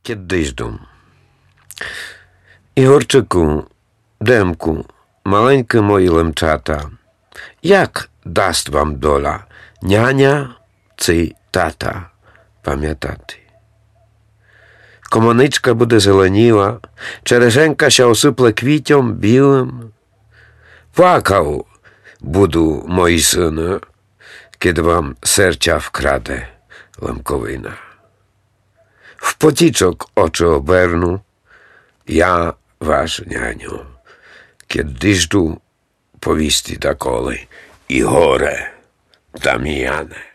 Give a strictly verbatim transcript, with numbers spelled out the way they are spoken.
Кідись дум. Ігорчику, Демку, маленькі мої лемчата, як дасть вам доля, няня чи тата, пам'ятати? Комоничка буде зеленіла, черешенька ся осипле квітям білим. Плакав буду, мої сини, кid вам серця вкраде лемковина. В потічок очі оберну, я ваш няню, кid діжду повісти доколи і горе Дам'яне.